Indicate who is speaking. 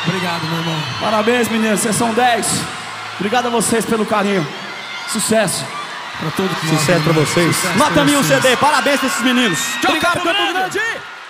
Speaker 1: Obrigado, meu irmão.
Speaker 2: Parabéns, meninos, vocês são 10. Obrigado a vocês pelo carinho. Sucesso.
Speaker 1: Pra todo mundo.
Speaker 3: Sucesso pra vocês.
Speaker 2: Nota mim um CD, parabéns pra esses meninos.
Speaker 1: Obrigado, Campo Grande.